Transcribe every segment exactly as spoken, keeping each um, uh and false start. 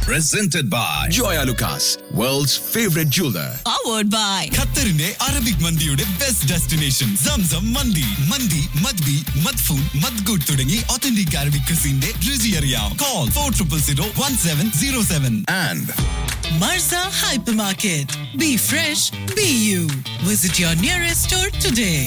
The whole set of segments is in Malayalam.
Presented by Joya Lucas, world's favorite jeweler. Powered by ഖത്തറിന്റെ അറബിക് മന്തിയുടെ ബെസ്റ്റ് ഡെസ്റ്റിനേഷൻ സംസം മന്തി. മന്തി മദ്ബി മദ്ഫൂൻ മദ്ഗൂട്ട് തുടങ്ങി ഒത്തന്റിക് അറബിക് ക്രിസിന്റെ രുചി അറിയാം. Call for triple zero one seven zero seven. And Marza Hypermarket. Be fresh, be you. Visit your nearest store today.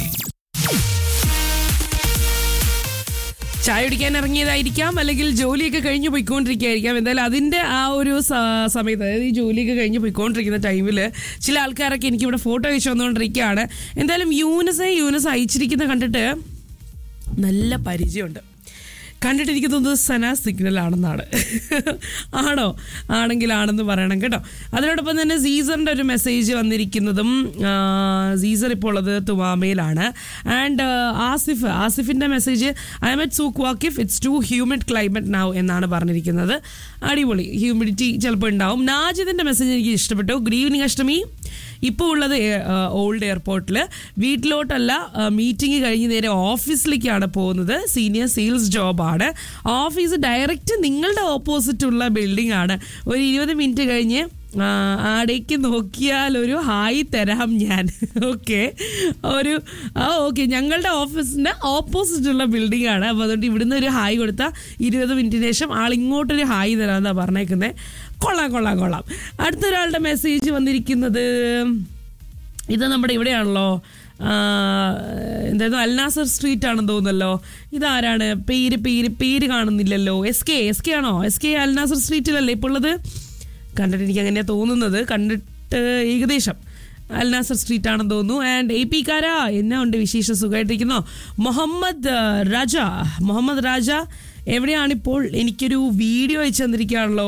ചായ കുടിക്കാൻ ഇറങ്ങിയതായിരിക്കാം, അല്ലെങ്കിൽ ജോലിയൊക്കെ കഴിഞ്ഞ് പോയിക്കൊണ്ടിരിക്കുകയായിരിക്കാം. എന്തായാലും അതിൻ്റെ ആ ഒരു സമയത്ത്, അതായത് ഈ ജോലിയൊക്കെ കഴിഞ്ഞ് പോയിക്കൊണ്ടിരിക്കുന്ന ടൈമിൽ ചില ആൾക്കാരൊക്കെ എനിക്കിവിടെ ഫോട്ടോ അയച്ചു വന്നുകൊണ്ടിരിക്കുകയാണ്. എന്തായാലും യൂനസ് യൂനസ് അയച്ചിരിക്കുന്ന കണ്ടിട്ട് നല്ല പരിചയമുണ്ട്. കണ്ടിട്ട് എനിക്ക് തോന്നുന്നത് സന സിഗ്നൽ ആണെന്നാണ്. ആണോ? ആണെങ്കിലാണെന്ന് പറയണം കേട്ടോ. അതിനോടൊപ്പം തന്നെ സീസറിൻ്റെ ഒരു മെസ്സേജ് വന്നിരിക്കുന്നതും, സീസർ ഇപ്പോൾ ഉള്ളത് തുവാമയിലാണ്. And Asif ആസിഫിൻ്റെ message, I M at souk വാക്കിഫ്, it's to humid climate now എന്നാണ് പറഞ്ഞിരിക്കുന്നത്. അടിപൊളി, ഹ്യൂമിഡിറ്റി ചിലപ്പോൾ ഉണ്ടാവും. നാജിദിൻ്റെ മെസ്സേജ് എനിക്ക് ഇഷ്ടപ്പെട്ടു. ഗുഡ് ഈവനിങ് അഷ്ടമി. ഇപ്പോൾ ഉള്ളത് ഓൾഡ് എയർപോർട്ടിൽ, വീട്ടിലോട്ടല്ല, മീറ്റിംഗ് കഴിഞ്ഞ് നേരെ ഓഫീസിലേക്കാണ് പോകുന്നത്. Senior sales ജോബാണ്. ഓഫീസ് ഡയറക്റ്റ് നിങ്ങളുടെ ഓപ്പോസിറ്റുള്ള ബിൽഡിംഗ് ആണ്. ഒരു ഇരുപത് മിനിറ്റ് കഴിഞ്ഞ് ആടേക്ക് നോക്കിയാൽ ഒരു ഹായ് തരാം ഞാൻ. ഓക്കെ, ഒരു ആ ഓക്കെ ഞങ്ങളുടെ ഓഫീസിൻ്റെ ഓപ്പോസിറ്റുള്ള ബിൽഡിംഗ് ആണ്. അപ്പോൾ അതുകൊണ്ട് ഇവിടുന്ന് ഒരു ഹായ് കൊടുത്താൽ ഇരുപത് മിനിറ്റിന് ശേഷം ആളിങ്ങോട്ടൊരു ഹായ് തരാമെന്നാണ് പറഞ്ഞേക്കുന്നത്. കൊള്ളാം കൊള്ളാം കൊള്ളാം. അടുത്തൊരാളുടെ മെസ്സേജ് വന്നിരിക്കുന്നത്, ഇത് നമ്മുടെ ഇവിടെയാണല്ലോ, എന്തായിരുന്നു, അൽനാസർ സ്ട്രീറ്റ് ആണെന്ന് തോന്നുന്നല്ലോ. ഇതാരാണ്? പേര് പേര് പേര് കാണുന്നില്ലല്ലോ. എസ് കെ എസ് കെ ആണോ? എസ് കെ അൽനാസർ സ്ട്രീറ്റിലല്ലേ ഇപ്പോൾ ഉള്ളത്? കണ്ടിട്ട് എനിക്ക് അങ്ങനെയാണ് തോന്നുന്നത്. കണ്ടിട്ട് ഏകദേശം അൽനാസർ സ്ട്രീറ്റ് ആണെന്ന് തോന്നുന്നു. ആൻഡ് എ പി കാര എന്നാ ഉണ്ട് വിശേഷ? സുഖമായിട്ടിരിക്കുന്നോ? മുഹമ്മദ് രാജ മുഹമ്മദ് രാജ എവിടെയാണിപ്പോൾ? എനിക്കൊരു വീഡിയോ അയച്ചു തന്നിരിക്കുകയാണല്ലോ.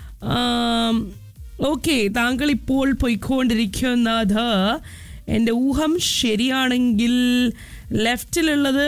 ഓക്കെ, താങ്കൾ ഇപ്പോൾ പോയിക്കൊണ്ടിരിക്കുന്നത്, എൻ്റെ ഊഹം ശരിയാണെങ്കിൽ ലെഫ്റ്റിലുള്ളത്,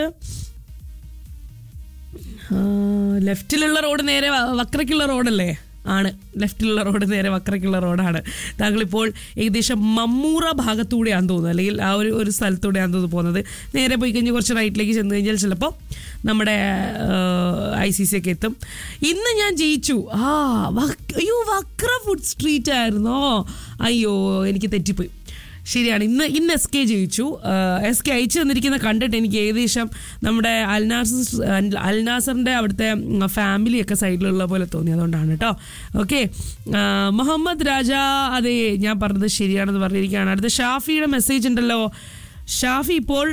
ലെഫ്റ്റിലുള്ള റോഡ് നേരെ വക്രയ്ക്കുള്ള റോഡല്ലേ? ആണ്, ലെഫ്റ്റിലുള്ള റോഡ് നേരെ വക്രയ്ക്കുള്ള റോഡാണ്. താങ്കളിപ്പോൾ ഏകദേശം മമ്മൂറ ഭാഗത്തൂടെയാണെന്ന് തോന്നുന്നത്, അല്ലെങ്കിൽ ആ ഒരു ഒരു സ്ഥലത്തൂടെയാണെന്ന് തോന്നുന്നു പോകുന്നത്. നേരെ പോയി കഴിഞ്ഞ് കുറച്ച് റൈറ്റിലേക്ക് ചെന്ന് കഴിഞ്ഞാൽ ചിലപ്പോൾ നമ്മുടെ ഐ സി സി ഒക്കെ എത്തും. ഇന്ന് ഞാൻ ജയിച്ചു. ആ അയ്യോ, വക്ര ഫുഡ് സ്ട്രീറ്റ് ആയിരുന്നോ? അയ്യോ, എനിക്ക് തെറ്റിപ്പോയി. ശരിയാണ്, ഇന്ന് ഇന്ന് എസ് കെ ജയിച്ചു. എസ് കെ അയച്ചു തന്നിരിക്കുന്ന കണ്ടിട്ട് എനിക്ക് ഏകദേശം നമ്മുടെ അൽനാസർ അൽനാസറിൻ്റെ അവിടുത്തെ ഫാമിലിയൊക്കെ സൈഡിലുള്ള പോലെ തോന്നി. അതുകൊണ്ടാണ് കേട്ടോ. ഓക്കെ, മുഹമ്മദ് രാജ, അതെ ഞാൻ പറഞ്ഞത് ശരിയാണെന്ന് പറഞ്ഞിരിക്കുകയാണ്. അടുത്ത ഷാഫിയുടെ മെസ്സേജ് ഉണ്ടല്ലോ. ഷാഫി ഇപ്പോൾ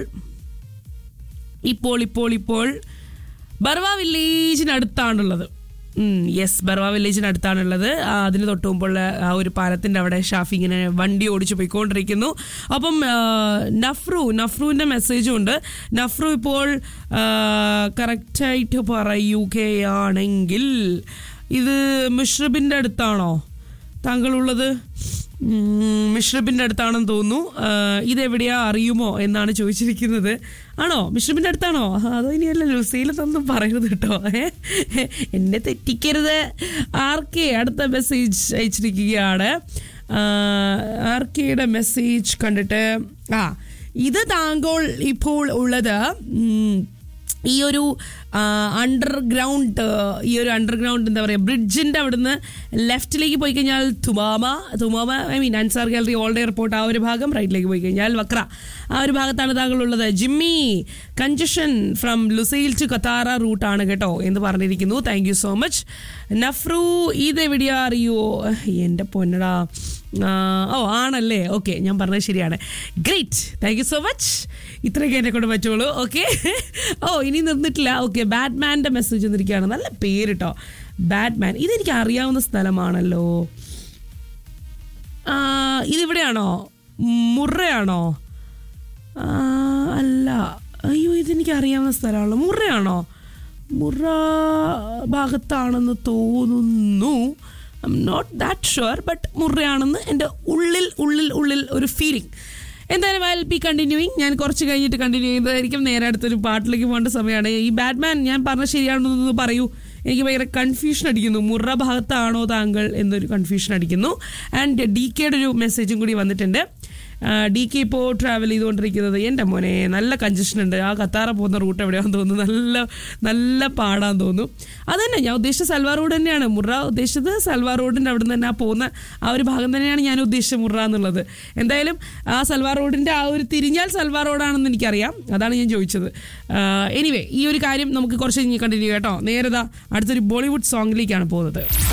ഇപ്പോൾ ഇപ്പോൾ ഇപ്പോൾ ബർവ വില്ലേജിനടുത്താണുള്ളത്. യെസ്, ബർവ വില്ലേജിനടുത്താണുള്ളത്. അതിന് തൊട്ട് മുമ്പുള്ള ആ ഒരു പാലത്തിൻ്റെ അവിടെ ഷാഫി ഇങ്ങനെ വണ്ടി ഓടിച്ച് പോയിക്കൊണ്ടിരിക്കുന്നു. അപ്പം നഫ്രു നഫ്രുവിൻ്റെ മെസ്സേജും ഉണ്ട്. നഫ്രു ഇപ്പോൾ കറക്റ്റായിട്ട് പറയുകയാണെങ്കിൽ ഇത് മിഷ്റബിൻ്റെ അടുത്താണോ താങ്കളുള്ളത്? മിഷ്റബിൻ്റെ അടുത്താണെന്ന് തോന്നുന്നു. ഇതെവിടെയാ അറിയുമോ എന്നാണ് ചോദിച്ചിരിക്കുന്നത്. ആണോ? മിഷ്റബിൻ്റെ അടുത്താണോ? അതോ ഇനിയല്ല ലുസൈലൊന്നും പറയരുത് കേട്ടോ, എന്നെ തെറ്റിക്കരുത്. ആർക്കെ അടുത്ത മെസ്സേജ് അയച്ചിരിക്കുകയാണ്. ആർക്കെയുടെ മെസ്സേജ് കണ്ടിട്ട്, ആ ഇത് താങ്കൾ ഇപ്പോൾ ഉള്ളത് ഈ ഒരു അണ്ടർഗ്രൗണ്ട് ഈ ഒരു അണ്ടർഗ്രൗണ്ട് എന്താ പറയുക, ബ്രിഡ്ജിൻ്റെ അവിടുന്ന് ലെഫ്റ്റിലേക്ക് പോയി കഴിഞ്ഞാൽ Thumama Thumama I mean Ansar gallery, old airport ആ ഒരു ഭാഗം, റൈറ്റിലേക്ക് പോയി കഴിഞ്ഞാൽ വക്ര, ആ ഒരു ഭാഗത്താണ് താങ്കളുള്ളത്. Jimmy, congestion from Lusail to Katara റൂട്ടാണ് കേട്ടോ എന്ന് പറഞ്ഞിരിക്കുന്നു. Thank you so much. നഫ്രു, ഇതെവിടെയാ അറിയോ? എൻ്റെ പൊന്നടാ, ഓ ആണല്ലേ, ഓക്കെ ഞാൻ പറഞ്ഞത് ശരിയാണ്. Great, thank you so much. ഇത്രയൊക്കെ എന്നെ കൊണ്ട് പറ്റുള്ളൂ. ഓക്കെ, ഓ ഇനി നിർന്നിട്ടില്ല. ഓക്കെ, ബാറ്റ്മാൻ്റെ മെസ്സേജ് വന്നിരിക്കുകയാണ്. നല്ല പേര് കേട്ടോ, ബാറ്റ്മാൻ. ഇതെനിക്ക് അറിയാവുന്ന സ്ഥലമാണല്ലോ. ഇതിവിടെയാണോ? മുറയാണോ? അല്ല, അയ്യോ ഇതെനിക്ക് അറിയാവുന്ന സ്ഥലമാണല്ലോ. മുറയാണോ? മുറ ഭാഗത്താണെന്ന് തോന്നുന്നു. I am not that sure, but മുറയാണെന്ന് എൻ്റെ ഉള്ളിൽ ഉള്ളിൽ ഉള്ളിൽ ഒരു ഫീലിംഗ്. എന്തായാലും ഐ വിൽ ബി കണ്ടിന്യൂയിങ്. ഞാൻ കുറച്ച് കഴിഞ്ഞിട്ട് കണ്ടിന്യൂ ചെയ്യുന്നതായിരിക്കും. നേരെ അടുത്തൊരു പാട്ടിലേക്ക് പോകേണ്ട സമയമാണ്. ഈ ബാറ്റ്മാൻ ഞാൻ പറഞ്ഞ ശരിയാണെന്നൊന്ന് പറയൂ. എനിക്ക് ഭയങ്കര കൺഫ്യൂഷൻ അടിക്കുന്നു. മുറ ഭാഗത്താണോ താങ്കൾ എന്നൊരു കൺഫ്യൂഷൻ അടിക്കുന്നു. ആൻഡ് ഡി കെയുടെ ഒരു മെസ്സേജും കൂടി വന്നിട്ടുണ്ട്. ഡി കെ ഇപ്പോൾ ട്രാവൽ ചെയ്തുകൊണ്ടിരിക്കുന്നത്. എൻ്റെ മോനെ നല്ല കഞ്ചഷൻ ഉണ്ട്. ആ കത്താറ പോകുന്ന റൂട്ട് എവിടെയാണെന്ന് തോന്നുന്നു. നല്ല നല്ല പാടാന്ന് തോന്നുന്നു. അത് തന്നെ ഞാൻ ഉദ്ദേശിച്ച സൽവാർ റോഡ് തന്നെയാണ്. മുറ ഉദ്ദേശിച്ചത് സൽവാർ റോഡിൻ്റെ അവിടെ നിന്ന് തന്നെ ആ പോകുന്ന ആ ഒരു ഭാഗം തന്നെയാണ് ഞാൻ ഉദ്ദേശിച്ചത് മുറ എന്നുള്ളത്. എന്തായാലും ആ സൽവാർ റോഡിൻ്റെ ആ ഒരു തിരിഞ്ഞാൽ സൽവാർ റോഡാണെന്ന് എനിക്കറിയാം. അതാണ് ഞാൻ ചോദിച്ചത്. എനിവേ ഈ ഒരു കാര്യം നമുക്ക് കുറച്ച് കഴിഞ്ഞ് കണ്ടിന്യൂ കേട്ടോ. നേരതാ അടുത്തൊരു ബോളിവുഡ് സോങ്ങിലേക്കാണ് പോകുന്നത്.